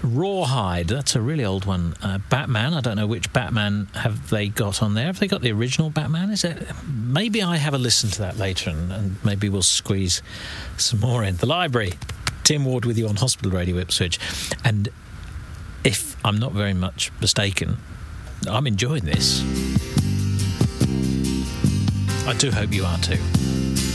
Rawhide, that's a really old one. Batman, I don't know which Batman have they got on there. Have they got the original Batman? Is it? Maybe I have a listen to that later and maybe we'll squeeze some more in. The Library, Tim Ward with you on Hospital Radio Ipswich. And if I'm not very much mistaken, I'm enjoying this. I do hope you are too.